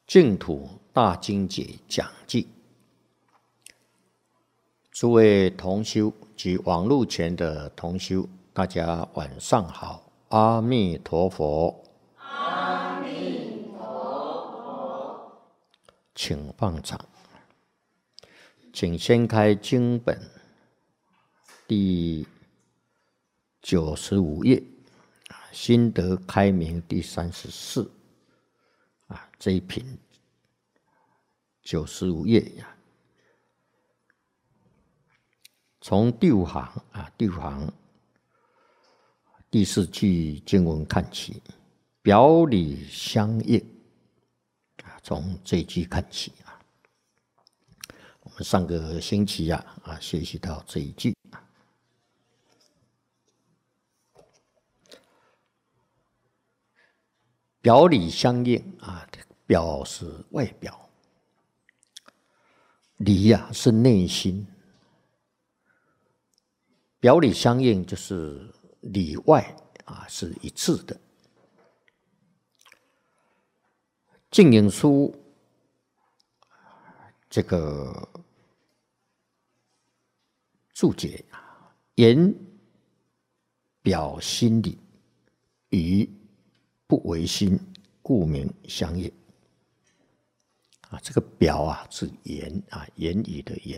净土大经解讲记，诸位同修及网络前的同修，大家晚上好，阿弥陀佛。 阿弥陀佛。 请放掌，请掀开经本第95页，心得开明第34。这一品95页呀，从第五行第4句经文看起，表里相应从这一句看起我们上个星期学习到这一句表里相应表是外表，里是内心。表里相应就是里外是一致的。净影书这个注解言表心理，与不为心，故名相应。这个表是言言语的言，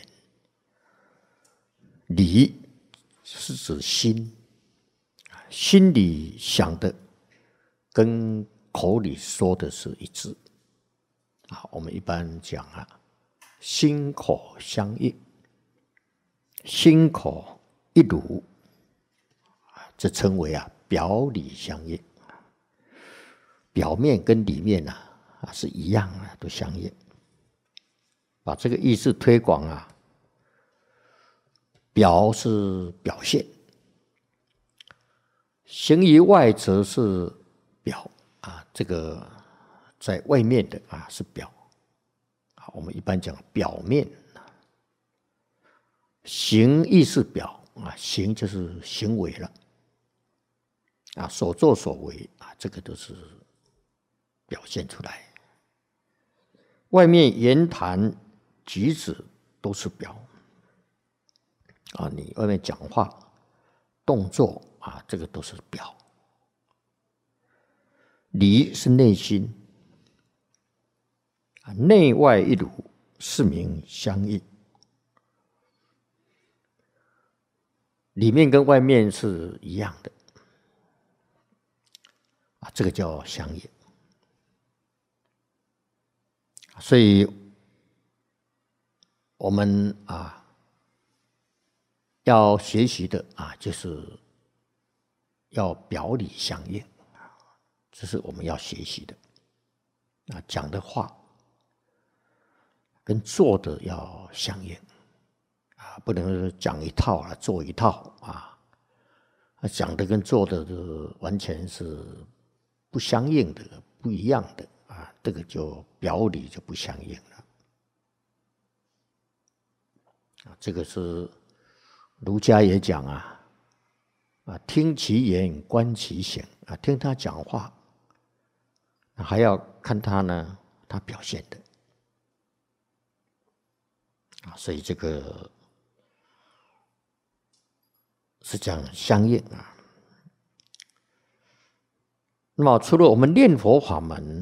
理是指心，心里想的跟口里说的是一致。我们一般讲心口相应，心口一如，这称为表里相应。表面跟里面是一样都相应。把这个意思推广表是表现，行于外则是表这个在外面的是表。我们一般讲表面，行亦是表行就是行为了所作所为这个都是表现出来。外面言谈举止都是表你外面讲话动作这个都是表。理是内心，内外一如，是名相应。里面跟外面是一样的这个叫相应。所以我们要学习的就是要表里相应，这是我们要学习的。讲的话跟做的要相应不能讲一套做一套讲的跟做的完全是不相应的，不一样的这个就表里就不相应了。这个是儒家也讲听其言观其行听他讲话还要看他他表现的所以这个是讲相应那么除了我们念佛法门